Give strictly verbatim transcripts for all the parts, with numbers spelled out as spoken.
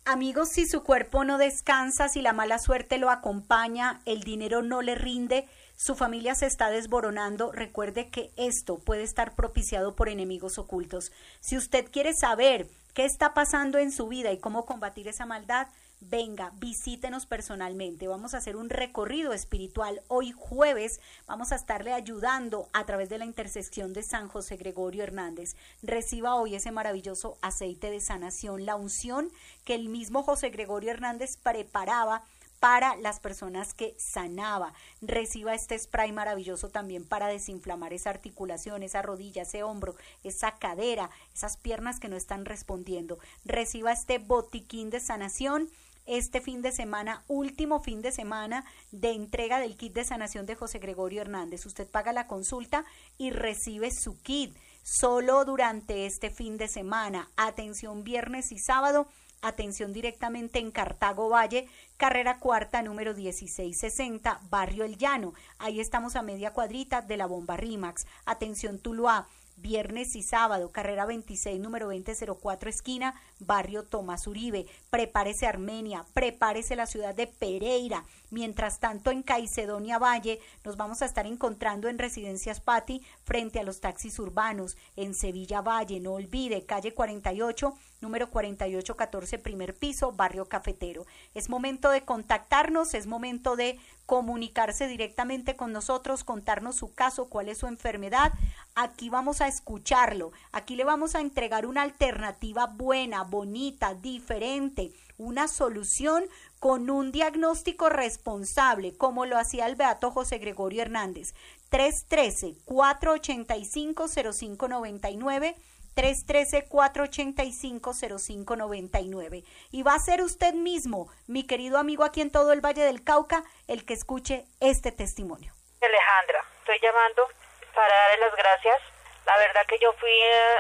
Amigos, si su cuerpo no descansa, si la mala suerte lo acompaña, el dinero no le rinde, su familia se está desboronando, recuerde que esto puede estar propiciado por enemigos ocultos. Si usted quiere saber qué está pasando en su vida y cómo combatir esa maldad, venga, visítenos personalmente. Vamos a hacer un recorrido espiritual. Hoy jueves vamos a estarle ayudando a través de la intercesión de San José Gregorio Hernández. Reciba hoy ese maravilloso aceite de sanación, la unción que el mismo José Gregorio Hernández preparaba para las personas que sanaba. Reciba este spray maravilloso también para desinflamar esa articulación, esa rodilla, ese hombro, esa cadera, esas piernas que no están respondiendo. Reciba este botiquín de sanación este fin de semana, último fin de semana de entrega del kit de sanación de José Gregorio Hernández. Usted paga la consulta y recibe su kit solo durante este fin de semana. Atención viernes y sábado. Atención directamente en Cartago Valle, carrera cuarta, número dieciséis sesenta, Barrio El Llano. Ahí estamos a media cuadrita de la bomba Rimax. Atención Tuluá, viernes y sábado, carrera veintiséis, número veinte cero cuatro, esquina, Barrio Tomás Uribe. Prepárese Armenia, prepárese la ciudad de Pereira. Mientras tanto, en Caicedonia Valle nos vamos a estar encontrando en Residencias Pati frente a los taxis urbanos. En Sevilla Valle, no olvide, calle cuarenta y ocho, número cuarenta y ocho catorce, primer piso, Barrio Cafetero. Es momento de contactarnos, es momento de comunicarse directamente con nosotros, contarnos su caso, cuál es su enfermedad. Aquí vamos a escucharlo, aquí le vamos a entregar una alternativa buena, bonita, diferente, una solución con un diagnóstico responsable, como lo hacía el beato José Gregorio Hernández. tres uno tres, cuatro ocho cinco, cero cinco nueve nueve, tres uno tres, cuatro ocho cinco, cero cinco nueve nueve. Y va a ser usted mismo, mi querido amigo aquí en todo el Valle del Cauca, el que escuche este testimonio. Alejandra, estoy llamando para darle las gracias. La verdad que yo fui eh,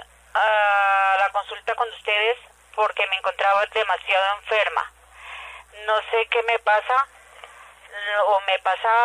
a la consulta con ustedes porque me encontraba demasiado enferma. No sé qué me pasa o me pasa